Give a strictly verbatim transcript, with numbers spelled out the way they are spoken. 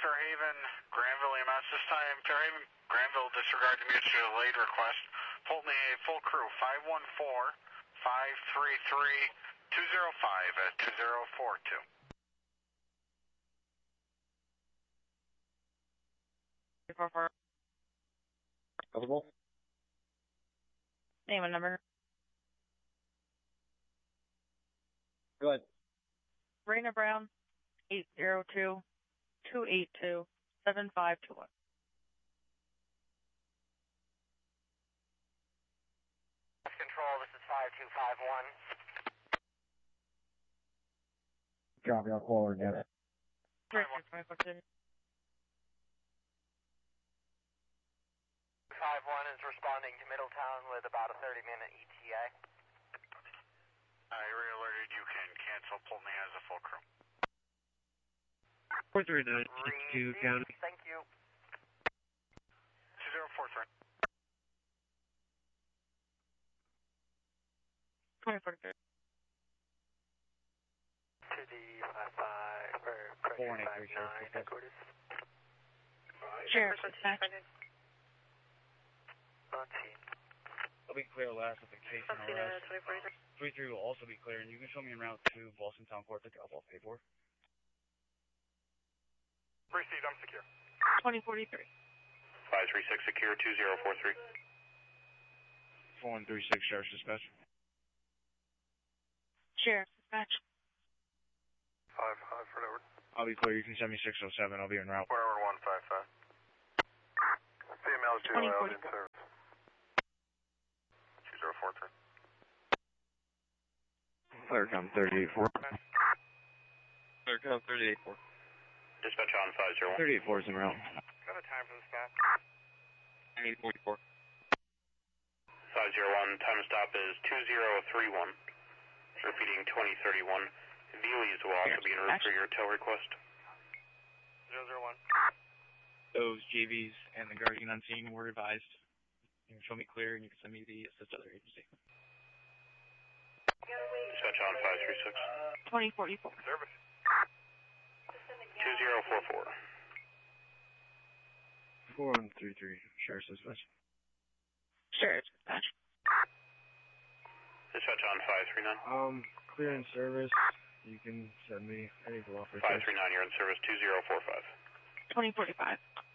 Fairhaven, Granville E M S. This time, Fairhaven, Granville disregarded the mutually delayed request. Pulteney, a full crew, five one four, five three three, two zero five at two zero four two. Eligible? Name and number. Go ahead. Raina Brown, eight zero two, two eight two, seven five two one. Control, this is five two five one. Copy, I'll call her again. five one is responding to Middletown with about a thirty minute E T A. I re-alerted you can cancel. Pulteney has a full crew. four three nine, two county. Thank you. two zero four three. twenty-four thirty. To the five five, or Four and eight, five three, sure. nine, headquarters. Sheriff dispatch. I'll be clear last with the case and arrest. three three will also be clear, and you can show me en route to Boston Town Court to drop off paperwork. Proceed, I'm secure. twenty forty-three. five three six secure, two zero four three. four one three six, Sheriff's Dispatch. Sheriff dispatch. five five, whatever. I'll be clear, you can send me six oh seven, I'll be en route. Whatever, one five five. Female is due out in service. two zero four three. Clear count thirty-eight four. Clear count thirty-eight four. Dispatch on five zero one. thirty-eight four is en route. Got a time for the stop? eight forty-four. five zero one, time to stop is two zero three one. Repeating twenty thirty-one. Veelies will also be en route for your tow request. zero zero one. Those J Vs and the Guardian Unseen were advised. You can show me clear and you can send me the assist other agency. Dispatch on five three six. twenty forty-four. Service. two zero four four. four one three three, Sheriff's Dispatch. Sheriff dispatch. Dispatch on five three nine. Um, clear in service. You can send me any offer. five three nine, you're in service, two zero four five. twenty forty-five.